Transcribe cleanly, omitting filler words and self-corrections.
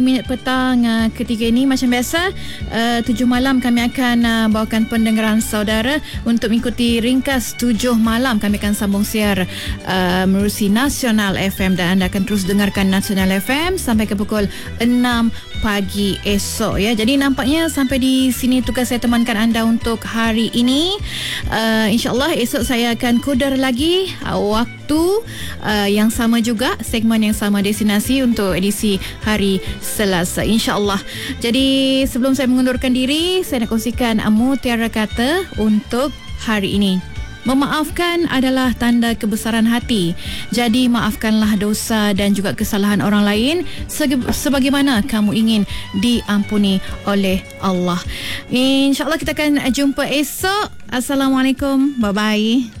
Minit petang ketiga ini macam biasa 7 malam kami akan bawakan pendengaran saudara untuk mengikuti ringkas 7 malam. Kami akan sambung siar menerusi Nasional FM dan anda akan terus dengarkan Nasional FM sampai ke pukul 6 pagi esok ya. Jadi nampaknya sampai di sini tugas saya temankan anda untuk hari ini. InsyaAllah esok saya akan kudar lagi waktu yang sama juga, segmen yang sama, destinasi untuk edisi hari Selasa InsyaAllah. Jadi sebelum saya mengundurkan diri, saya nak kongsikan mutiara kata untuk hari ini. Memaafkan adalah tanda kebesaran hati. Jadi maafkanlah dosa dan juga kesalahan orang lain sebagaimana kamu ingin diampuni oleh Allah. InsyaAllah kita akan jumpa esok. Assalamualaikum. Bye-bye.